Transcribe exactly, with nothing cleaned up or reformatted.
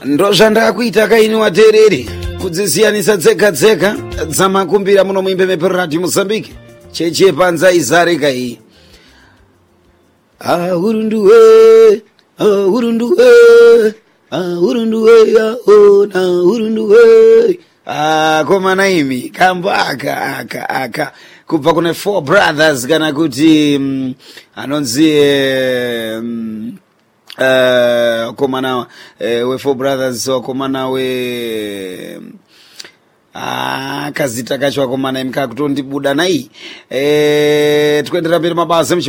Ndoshanda kuita kaini watereri kudzisiyanisa dzega dzega dzamakumbira muno muimbe meperati Mozambique cheche panza izare kai ah urunduwe ah urunduwe ah urunduwe ya ona urunduwe ah koma naimi kamba aka aka aka kubva kune Four Brothers kana kuti um, anonzi um, Uh, komana uh, we Four Brothers komana we ah kazita kacho komana imka kutondibuda nai eh twendera mbere mabasa